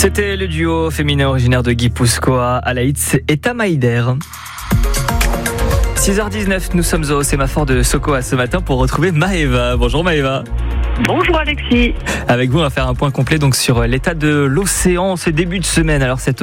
C'était le duo féminin originaire de Gipuzkoa, Alaïtz et Tamaïder. 6h19, nous sommes au sémaphore de Sokoa ce matin pour retrouver Maëva. Bonjour Maëva. Bonjour Alexis. Avec vous, on va faire un point complet donc sur l'état de l'océan ce début de semaine. Alors cet